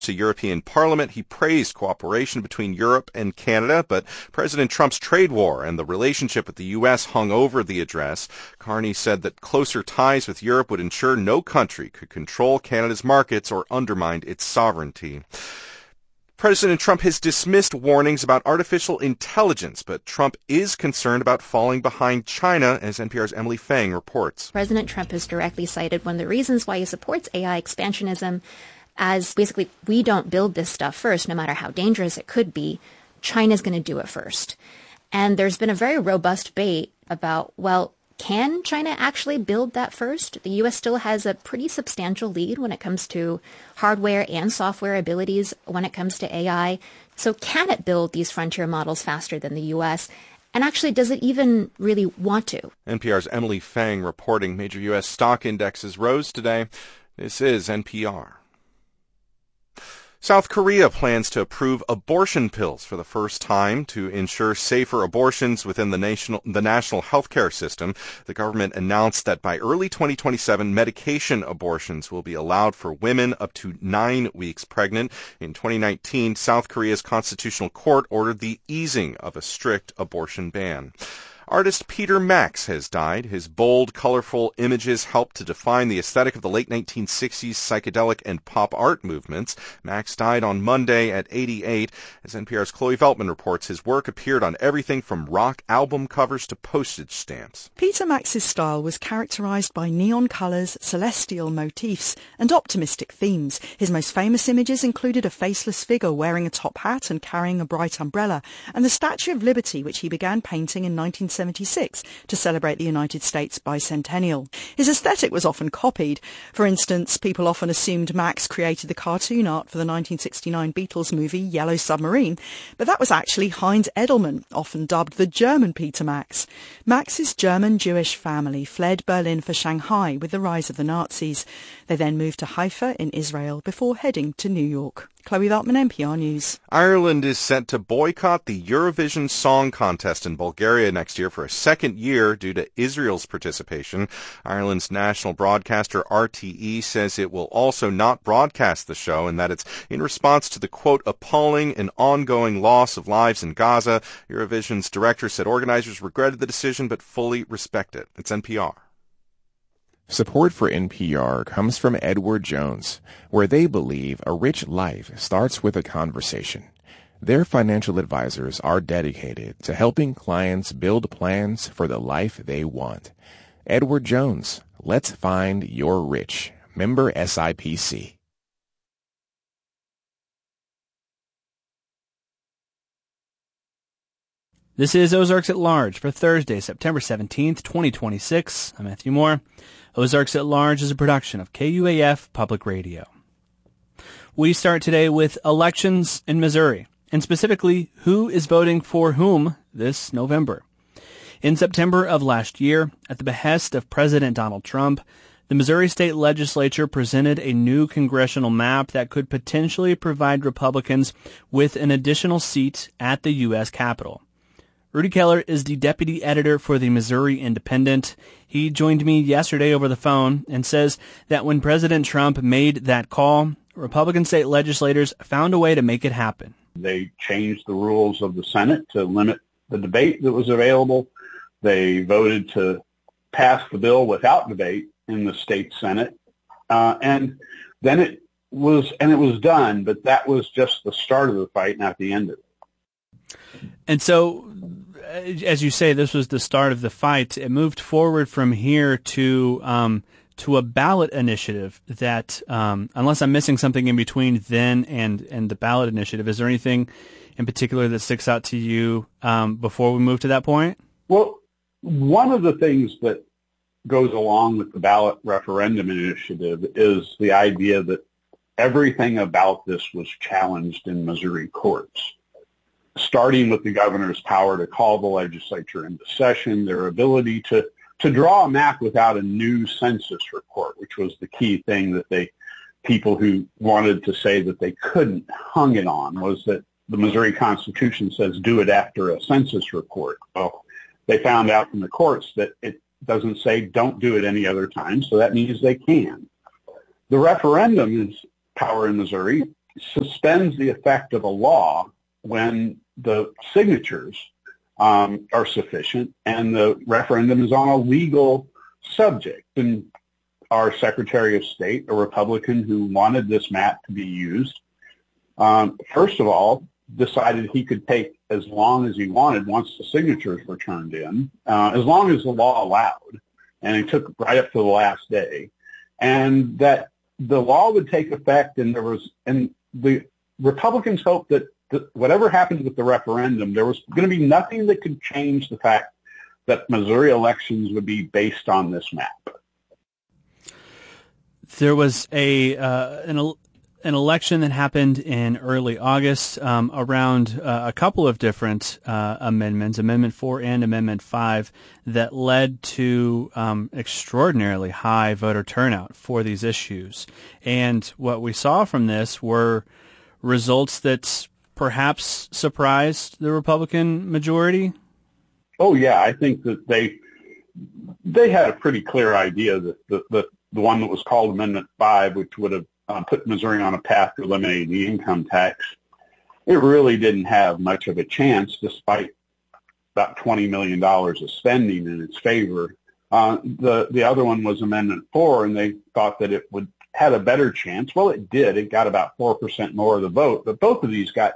to European Parliament. He praised cooperation between Europe and Canada, but President Trump's trade war and the relationship with the U.S. hung over the address. Carney said that closer ties with Europe would ensure no country could control Canada's markets or undermine its sovereignty. President Trump has dismissed warnings about artificial intelligence, but Trump is concerned about falling behind China, as NPR's Emily Fang reports. President Trump has directly cited one of the reasons why he supports AI expansionism as basically, we don't build this stuff first, no matter how dangerous it could be. China's going to do it first. And there's been a very robust debate about, well, can China actually build that first? The U.S. still has a pretty substantial lead when it comes to hardware and software abilities when it comes to AI. So can it build these frontier models faster than the U.S.? And actually, does it even really want to? NPR's Emily Fang reporting major U.S. stock indexes rose today. This is NPR. South Korea plans to approve abortion pills for the first time to ensure safer abortions within the national healthcare system. The government announced that by early 2027, medication abortions will be allowed for women up to 9 weeks pregnant. In 2019, South Korea's constitutional court ordered the easing of a strict abortion ban. Artist Peter Max has died. His bold, colorful images helped to define the aesthetic of the late 1960s psychedelic and pop art movements. Max died on Monday at 88. As NPR's Chloe Veltman reports, his work appeared on everything from rock album covers to postage stamps. Peter Max's style was characterized by neon colors, celestial motifs, and optimistic themes. His most famous images included a faceless figure wearing a top hat and carrying a bright umbrella, and the Statue of Liberty, which he began painting in 1976 to celebrate the United States bicentennial. His aesthetic was often copied. For instance, people often assumed Max created the cartoon art for the 1969 Beatles movie Yellow Submarine, but that was actually Heinz Edelmann, often dubbed the German Peter Max. Max's German-Jewish family fled Berlin for Shanghai with the rise of the Nazis. They then moved to Haifa in Israel before heading to New York. Chloe Veltman, NPR News. Ireland is set to boycott the Eurovision Song Contest in Bulgaria next year for a second year due to Israel's participation. Ireland's national broadcaster RTE says it will also not broadcast the show and that it's in response to the, quote, appalling and ongoing loss of lives in Gaza. Eurovision's director said organizers regretted the decision but fully respect it. It's NPR. Support for NPR comes from Edward Jones, where they believe a rich life starts with a conversation. Their financial advisors are dedicated to helping clients build plans for the life they want. Edward Jones, let's find your rich. Member SIPC. This is Ozarks at Large for Thursday, September 17th, 2026. I'm Matthew Moore. Ozarks at Large is a production of KUAF Public Radio. We start today with elections in Missouri, and specifically, who is voting for whom this November. In September of last year, at the behest of President Donald Trump, the Missouri State Legislature presented a new congressional map that could potentially provide Republicans with an additional seat at the U.S. Capitol. Rudy Keller is the deputy editor for the Missouri Independent. He joined me yesterday over the phone and says that when President Trump made that call, Republican state legislators found a way to make it happen. They changed the rules of the Senate to limit the debate that was available. They voted to pass the bill without debate in the state Senate. And then it was done, but that was just the start of the fight, not the end of it. And so, as you say, this was the start of the fight. It moved forward from here to a ballot initiative that, unless I'm missing something in between then and the ballot initiative, is there anything in particular that sticks out to you before we move to that point? Well, one of the things that goes along with the ballot referendum initiative is the idea that everything about this was challenged in Missouri courts, starting with the governor's power to call the legislature into session, their ability to draw a map without a new census report, which was the key thing that people who wanted to say that they couldn't hung it on, was that the Missouri Constitution says do it after a census report. Well, they found out from the courts that it doesn't say don't do it any other time, so that means they can. The referendum is power in Missouri suspends the effect of a law when the signatures are sufficient and the referendum is on a legal subject. And our Secretary of State, a Republican who wanted this map to be used, first of all, decided he could take as long as he wanted once the signatures were turned in, as long as the law allowed. And it took right up to the last day. And that the law would take effect, and the Republicans hoped that whatever happened with the referendum, there was going to be nothing that could change the fact that Missouri elections would be based on this map. There was an election that happened in early August around a couple of different amendments, Amendment 4 and Amendment 5, that led to extraordinarily high voter turnout for these issues. And what we saw from this were results that perhaps surprised the Republican majority. Oh, yeah. I think that they had a pretty clear idea that the one that was called Amendment 5, which would have put Missouri on a path to eliminating the income tax, it really didn't have much of a chance, despite about $20 million of spending in its favor. The other one was Amendment 4, and they thought that it had a better chance. Well, it did. It got about 4% more of the vote, but both of these got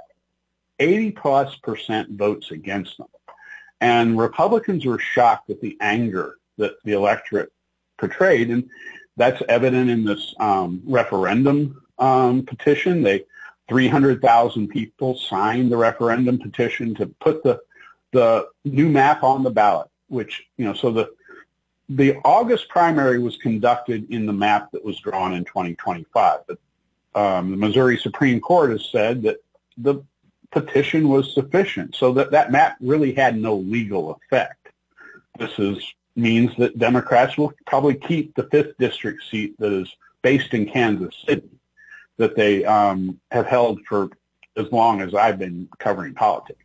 80+% votes against them. And Republicans were shocked at the anger that the electorate portrayed, and that's evident in this referendum petition. 300,000 people signed the referendum petition to put the new map on the ballot, which, so the August primary was conducted in the map that was drawn in 2025. But the Missouri Supreme Court has said that the petition was sufficient, so that map really had no legal effect. This means that Democrats will probably keep the 5th district seat that is based in Kansas City, that they have held for as long as I've been covering politics.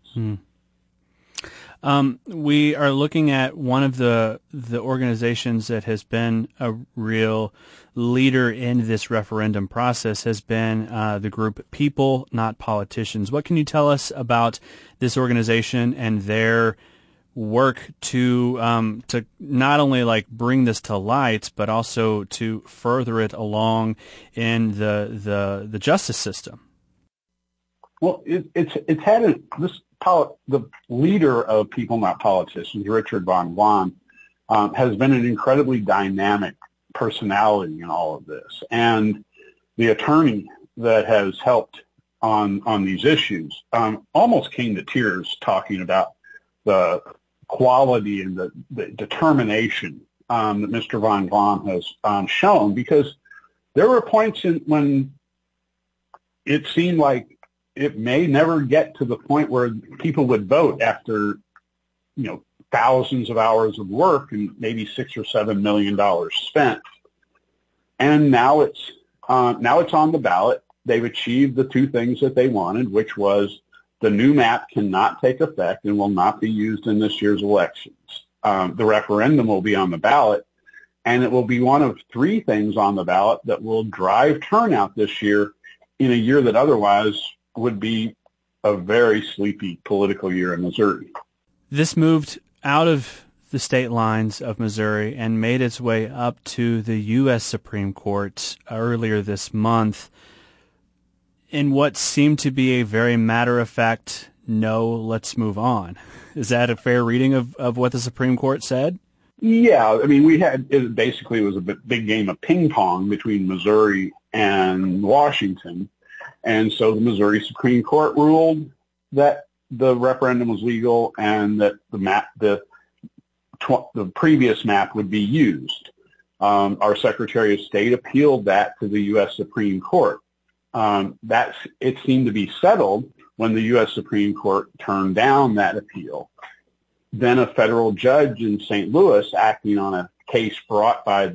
We are looking at one of the organizations that has been a real leader in this referendum process has been the group People, Not Politicians. What can you tell us about this organization and their work to not only bring this to light, but also to further it along in the justice system? Well, it's had the leader of People Not Politicians, Richard Von Glahn, has been an incredibly dynamic personality in all of this, and the attorney that has helped on these issues almost came to tears talking about the quality and the determination that Mr. Von Glahn has shown, because there were points when it seemed like it may never get to the point where people would vote after, thousands of hours of work and maybe $6 or $7 million spent. And now it's on the ballot. They've achieved the two things that they wanted, which was the new map cannot take effect and will not be used in this year's elections. The referendum will be on the ballot, and it will be one of three things on the ballot that will drive turnout this year in a year that otherwise would be a very sleepy political year in Missouri. This moved out of the state lines of Missouri and made its way up to the U.S. Supreme Court earlier this month in what seemed to be a very matter-of-fact, no, let's move on. Is that a fair reading of what the Supreme Court said? Yeah, it basically was a big game of ping pong between Missouri and Washington. And so the Missouri Supreme Court ruled that the referendum was legal and that the previous map would be used. Our Secretary of State appealed that to the U.S. Supreme Court. It seemed to be settled when the U.S. Supreme Court turned down that appeal. Then a federal judge in St. Louis, acting on a case brought by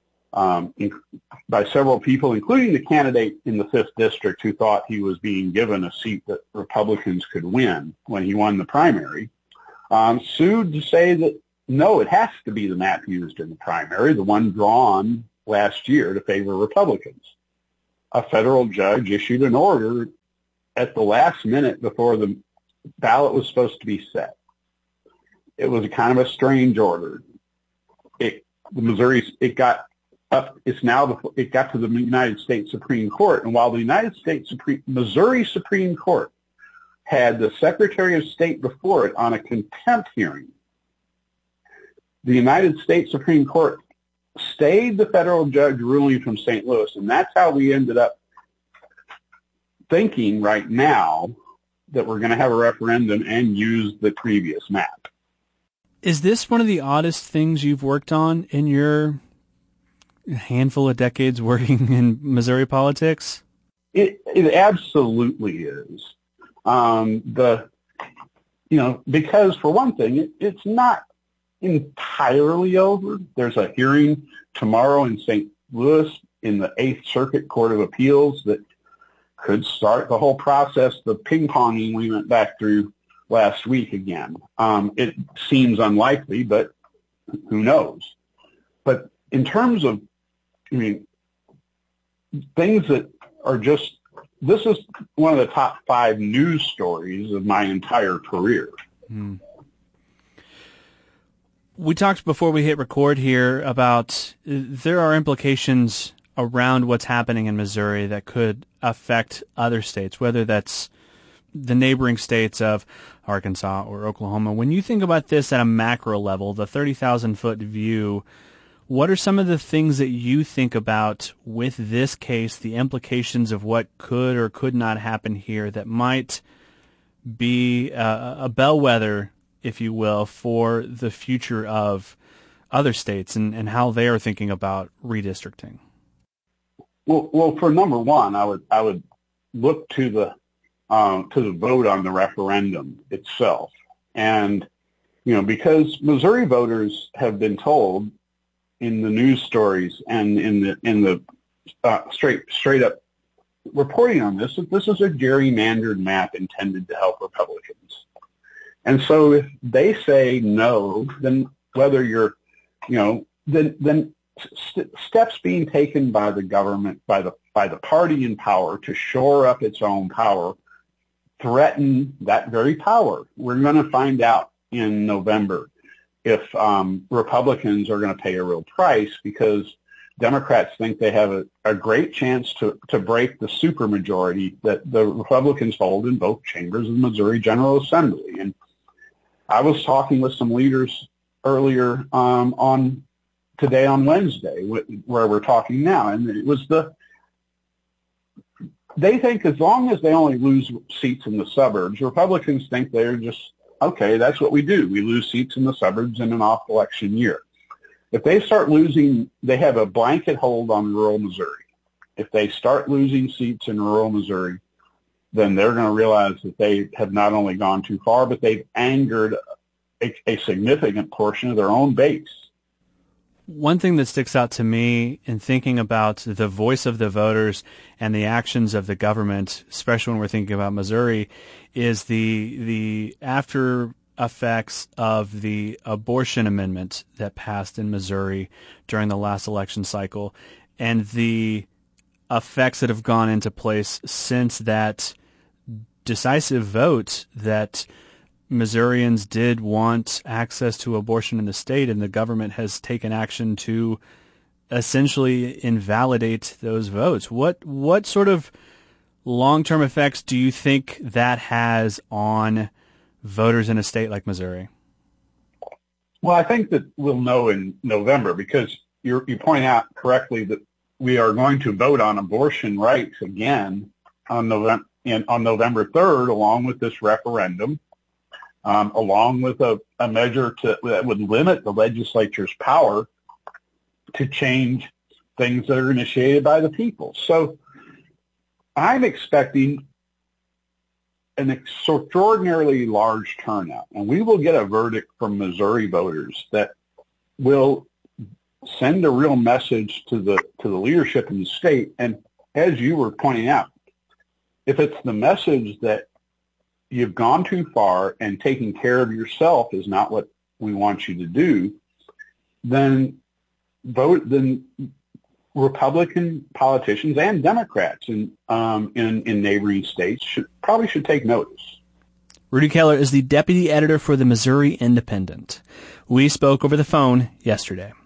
by several people, including the candidate in the 5th district who thought he was being given a seat that Republicans could win when he won the primary, sued to say that, no, it has to be the map used in the primary, the one drawn last year to favor Republicans. a federal judge issued an order at the last minute before the ballot was supposed to be set. It was a kind of a strange order. It got to the United States Supreme Court, and while the Missouri Supreme Court had the Secretary of State before it on a contempt hearing, the United States Supreme Court stayed the federal judge ruling from St. Louis, and that's how we ended up thinking right now that we're going to have a referendum and use the previous map. Is this one of the oddest things you've worked on in your handful of decades working in Missouri politics? It absolutely is. Because for one thing, it's not entirely over. There's a hearing tomorrow in St. Louis in the Eighth Circuit Court of Appeals that could start the whole process, the ping-ponging we went back through last week again. It seems unlikely, but who knows? But in terms of, things that are just, this is one of the top 5 news stories of my entire career. We talked before we hit record here about there are implications around what's happening in Missouri that could affect other states, whether that's the neighboring states of Arkansas or Oklahoma. When you think about this at a macro level, the 30,000-foot view, what are some of the things that you think about with this case, the implications of what could or could not happen here that might be a bellwether, if you will, for the future of other states and how they are thinking about redistricting? Well, for number one, I would look to the vote on the referendum itself, and because Missouri voters have been told in the news stories and in the straight up reporting on this that this is a gerrymandered map intended to help Republicans, and so if they say no, then whether you're then steps being taken by the government, by the party in power to shore up its own power, threaten that very power. We're going to find out in November if Republicans are going to pay a real price, because Democrats think they have a great chance to break the supermajority that the Republicans hold in both chambers of the Missouri General Assembly. And I was talking with some leaders earlier today on Wednesday, where we're talking now, and it was they think as long as they only lose seats in the suburbs, Republicans think they're just, okay, that's what we do. We lose seats in the suburbs in an off-election year. If they start losing, they have a blanket hold on rural Missouri. If they start losing seats in rural Missouri, then they're going to realize that they have not only gone too far, but they've angered a significant portion of their own base. One thing that sticks out to me in thinking about the voice of the voters and the actions of the government, especially when we're thinking about Missouri, is the after effects of the abortion amendment that passed in Missouri during the last election cycle, and the effects that have gone into place since that decisive vote that Missourians did want access to abortion in the state, and the government has taken action to essentially invalidate those votes. What sort of long-term effects do you think that has on voters in a state like Missouri? Well, I think that we'll know in November, because you point out correctly that we are going to vote on abortion rights again on November 3rd, along with this referendum. Along with a measure that would limit the legislature's power to change things that are initiated by the people. So I'm expecting an extraordinarily large turnout, and we will get a verdict from Missouri voters that will send a real message to the leadership in the state. And as you were pointing out, if it's the message that you've gone too far and taking care of yourself is not what we want you to do, then Republican politicians and Democrats in neighboring states should take notice. Rudy Keller is the deputy editor for the Missouri Independent. We spoke over the phone yesterday.